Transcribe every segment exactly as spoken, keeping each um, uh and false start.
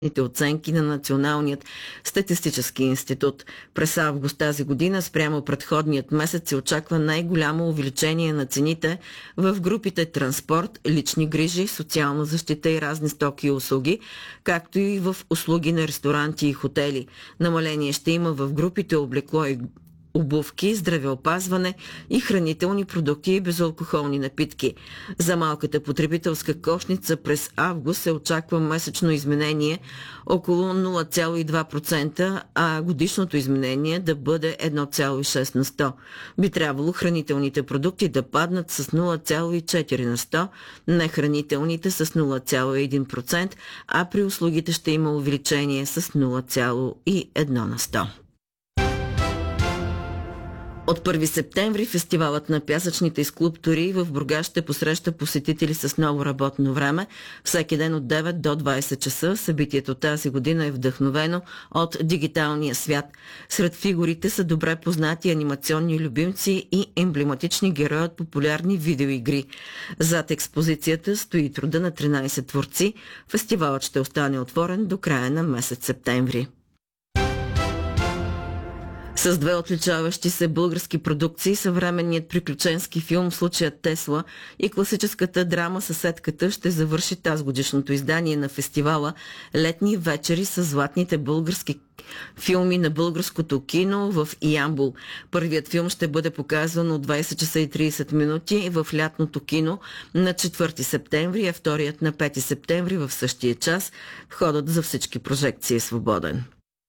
оценки на Националният статистически институт. През август тази година спрямо предходният месец се очаква най-голямо увеличение на цените в групите транспорт, лични грижи, социална защита и разни стоки и услуги, както и в услуги на ресторанти и хотели. Намаление ще има в групите облекло и обувки, здравеопазване и хранителни продукти и безалкохолни напитки. За малката потребителска кошница през август се очаква месечно изменение около нула цяло и две процента, а годишното изменение да бъде едно цяло и шест на сто. Би трябвало хранителните продукти да паднат с нула цяло и четири на сто, нехранителните с нула цяло и един процент, а при услугите ще има увеличение с нула цяло и едно на сто. От първи септември фестивалът на пясъчните скулптури в Бургас ще посреща посетители с ново работно време. Всеки ден от девет до двайсет часа. Събитието тази година е вдъхновено от дигиталния свят. Сред фигурите са добре познати анимационни любимци и емблематични герои от популярни видеоигри. Зад експозицията стои труда на тринайсет творци. Фестивалът ще остане отворен до края на месец септември. С две отличаващи се български продукции, съвременният приключенски филм в случая Тесла и класическата драма Съседката ще завърши тазгодишното издание на фестивала Летни вечери с златните български филми на българското кино в Ямбол. Първият филм ще бъде показван от двайсет часа и трийсет минути в лятното кино на четвърти септември, а вторият на пети септември в същия час. Входът за всички прожекции е свободен.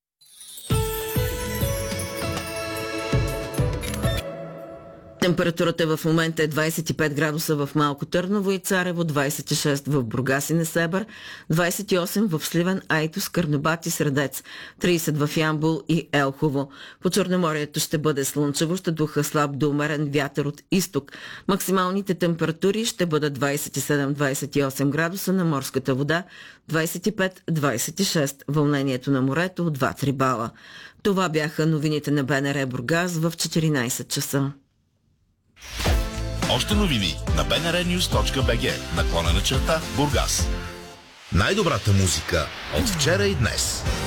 Температурата в момента е двайсет и пет градуса в Малко Търново и Царево, двайсет и шест в Бургас и Несебър, двайсет и осем в Сливен, Айтос, Карнобат и Средец, трийсет в Ямбол и Елхово. По Черноморието ще бъде слънчево, ще духа слаб до умерен вятър от изток. Максималните температури ще бъдат двайсет и седем до двайсет и осем градуса на морската вода, двайсет и пет до двайсет и шест вълнението на морето от два-три бала. Това бяха новините на БНР Бургас в четиринайсет часа. Още новини на би ен ар нюз точка би джи наклонена черта Бургас. Най-добрата музика от вчера и днес.